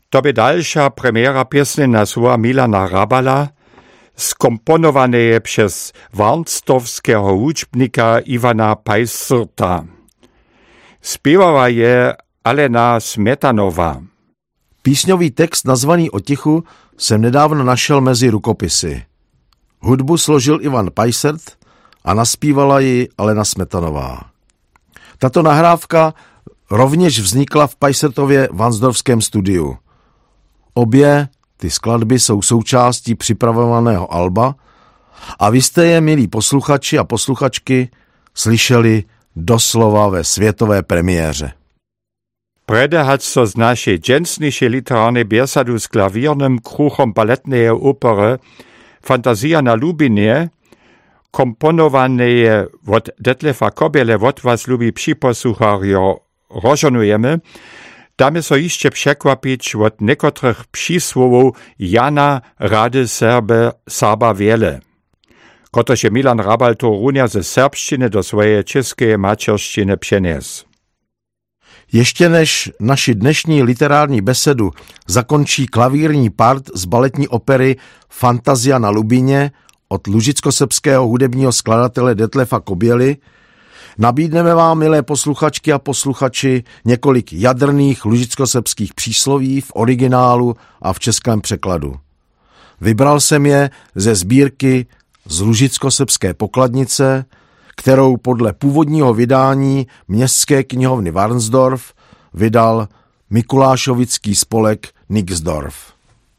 To by dalsza premiera piesnena słowa Milana Rabala, skomponowane przez warnsdorfskiego hudźbnika Iwana Pajsrta. Zpěvala je Alena Smetanowa. Písňový text nazvaný O tichu jsem nedávno našel mezi rukopisy. Hudbu složil Ivan Pajsrt a naspívala ji Alena Smetanová. Tato nahrávka rovněž vznikla v Pajsrtově varnsdorfském studiu. Obě ty skladby jsou součástí připravovaného alba a vy jste je, milí posluchači a posluchačky, slyšeli doslova ve světové premiéře. Prede so z naszej dżęsniejszej literarnej biesadu z klaviernym kruchom baletnej opery Fantazja na Lubinie, komponowanej od Detlefa Kobiele, od was lubi przyposłucharjo, rozżonujemy, damy so jeszcze przekwapić od niekotrych przysłowów Jana Rady Saba Wiele, kotreż je Milan Rabal to runia ze serbszczyny do swojej českej materszczyny přenies. Ještě než naši dnešní literární besedu zakončí klavírní part z baletní opery Fantazja na Lubině od lužickosebského hudebního skladatele Detlefa Kobiely, nabídneme vám, milé posluchačky a posluchači, několik jadrných lužickosebských přísloví v originálu a v českém překladu. Vybral jsem je ze sbírky z lužickosebské pokladnice, kterou podle původního vydání Městské knihovny Varnsdorf vydal Mikulášovický spolek Nixdorf.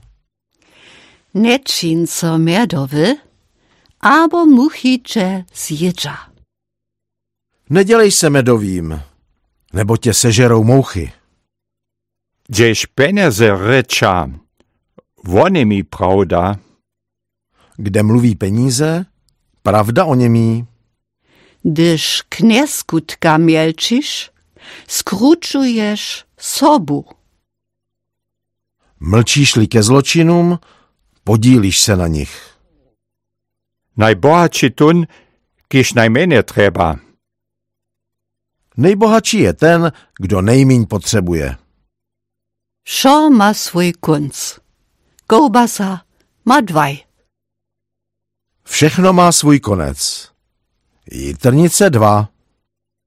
Nečin so medowy, abo muchiče zjedža. Nedělej se medovým, nebo tě sežerou mouchy. Gdzieś peneze reča, vone mi pravda. Kde mluví peníze, pravda o němí. Gdyż knieskutka mielčiš, skručuješ sobu. Mlčíš-li ke zločinům, podílíš se na nich. Najbohatší tun, kiž najméně třeba. Nejbohatší je ten, kdo nejmíň potřebuje. Šo má svůj kunc. Koubasa má dvaj. Všechno má svůj konec. Jitrnice 2.